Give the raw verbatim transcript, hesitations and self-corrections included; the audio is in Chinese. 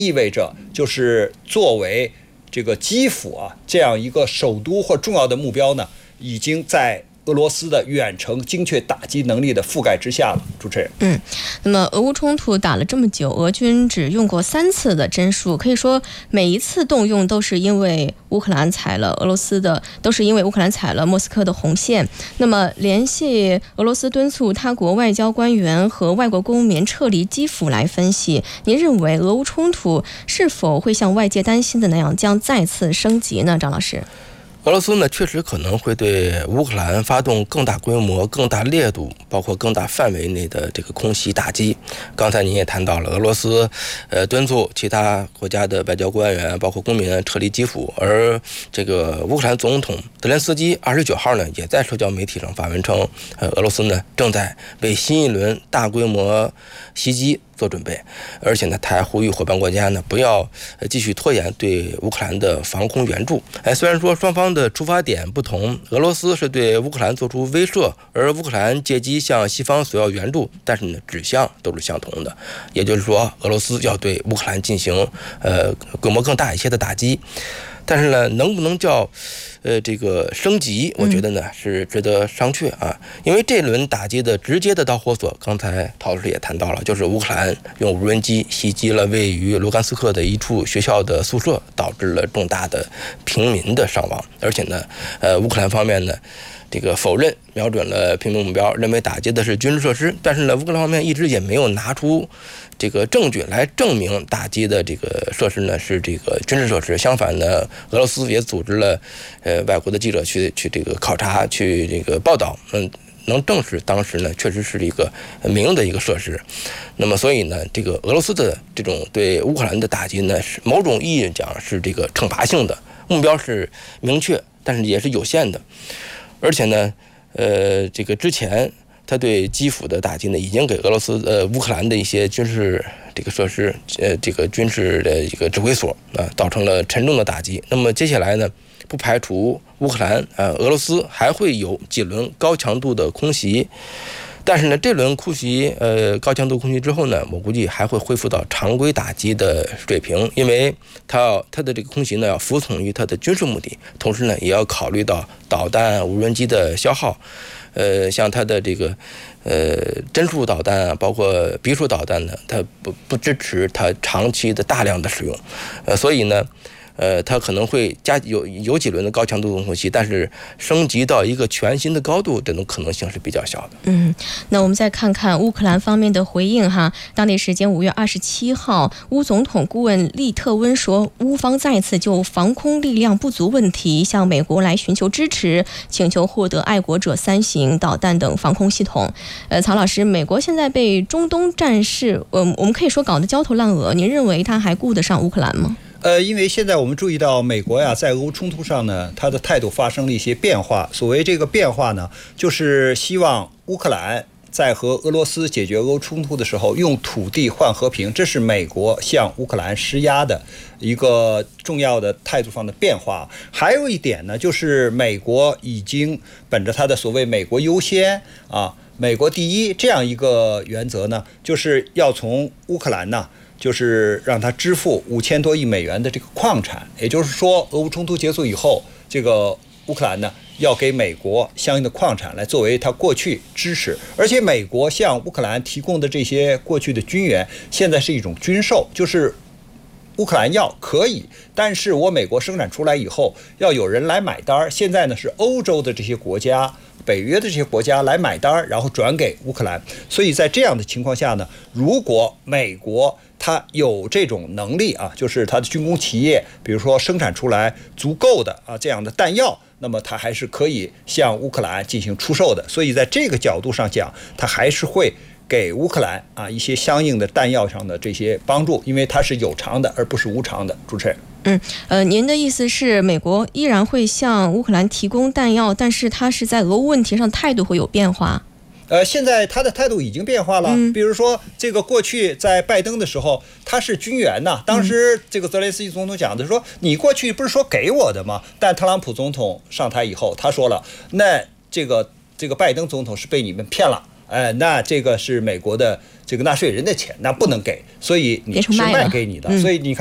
意味着就是作为这个基辅啊这样一个首都或重要的目标呢，已经在俄罗斯的远程精确打击能力的覆盖之下了。主持人， 嗯，那么俄乌冲突打了这么久，俄军只用过三次的针数，可以说每一次动用都是因为乌克兰踩了俄罗斯的，都是因为乌克兰踩了莫斯科的红线。那么联系俄罗斯敦促他国外交官员和外国公民撤离基辅来分析，您认为俄乌冲突是否会像外界担心的那样将再次升级呢？张老师。 俄罗斯呢，确实可能会对乌克兰发动更大规模、更大烈度，包括更大范围内的这个空袭打击。刚才您也谈到了，俄罗斯呃敦促其他国家的外交官员，包括公民撤离基辅，而这个乌克兰总统泽连斯基二十九号呢，也在社交媒体上发文称，呃，俄罗斯呢正在为新一轮大规模袭击做准备，而且呢，他还呼吁伙伴国家呢不要继续拖延对乌克兰的防空援助。哎，虽然说双方的出发点不同，俄罗斯是对乌克兰做出威慑，而乌克兰借机向西方索要援助，但是呢，指向都是相同的，也就是说，俄罗斯要对乌克兰进行呃规模更大一些的打击。但是呢，能不能叫呃这个升级，我觉得呢是值得商榷啊。因为这轮打击的直接的导火索，刚才陶老师也谈到了，就是乌克兰用无人机袭击了位于卢甘斯克的一处学校的宿舍，导致了重大的平民的伤亡。而且呢，呃，乌克兰方面呢，这个否认瞄准了平民目标，认为打击的是军事设施。但是呢，乌克兰方面一直也没有拿出这个证据来证明打击的这个设施呢是这个军事设施。相反呢，俄罗斯也组织了呃外国的记者去去这个考察，去这个报道，嗯，能证实当时呢确实是一个民用的一个设施。那么所以呢，这个俄罗斯的这种对乌克兰的打击呢，是某种意义讲是这个惩罚性的，目标是明确，但是也是有限的。而且呢，呃，这个之前他对基辅的打击呢，已经给俄罗斯呃乌克兰的一些军事这个设施，呃，这个军事的一个指挥所啊、呃，造成了沉重的打击。那么接下来呢，不排除乌克兰啊、呃、俄罗斯还会有几轮高强度的空袭。但是呢，这轮空袭，呃，高强度空袭之后呢，我估计还会恢复到常规打击的水平，因为它要它的这个空袭呢，要服从于它的军事目的，同时呢，也要考虑到导弹、无人机的消耗，呃，像它的这个呃针数导弹啊，包括匕首导弹呢，它不不支持它长期的大量的使用，呃，所以呢。呃，它可能会加有有几轮的高强度空袭，但是升级到一个全新的高度，这种可能性是比较小的。 嗯，那我们再看看乌克兰方面的回应哈。当地时间五月二十七号，乌总统顾问利特温说，乌方再次就防空力量不足问题向美国来寻求支持，请求获得爱国者三型导弹等防空系统。呃，曹老师，美国现在被中东战事，呃，我们可以说搞得焦头烂额，您认为他还顾得上乌克兰吗？ 呃，因为现在我们注意到美国呀，在俄乌冲突上呢，它的态度发生了一些变化。所谓这个变化呢，就是希望乌克兰在和俄罗斯解决俄乌冲突的时候，用土地换和平，这是美国向乌克兰施压的一个重要的态度上的变化。还有一点呢，就是美国已经本着它的所谓美国优先啊，美国第一这样一个原则呢，就是要从乌克兰呢。就是让他支付五千多亿美元的这个矿产，也就是说，俄乌冲突结束以后，这个乌克兰呢要给美国相应的矿产来作为他过去支持，而且美国向乌克兰提供的这些过去的军援，现在是一种军售，就是乌克兰要可以，但是我美国生产出来以后要有人来买单。现在呢是欧洲的这些国家。北约的这些国家来买单，然后转给乌克兰。所以在这样的情况下呢，如果美国它有这种能力啊，就是它的军工企业，比如说生产出来足够的啊这样的弹药，那么它还是可以向乌克兰进行出售的。所以在这个角度上讲，它还是会给乌克兰啊一些相应的弹药上的这些帮助，因为它是有偿的而不是无偿的。主持人。 嗯，呃，您的意思是美国依然会向乌克兰提供弹药，但是它是在俄乌问题上态度会有变化？ 呃，现在他的态度已经变化了。嗯、比如说，这个过去在拜登的时候，他是军援呐。当时这个泽连斯基总统讲的说：“你过去不是说给我的吗？”但特朗普总统上台以后，他说了：“那这个这个拜登总统是被你们骗了。”哎，那这个是美国的这个纳税人的钱，那不能给，所以你是卖给你的，所以你看。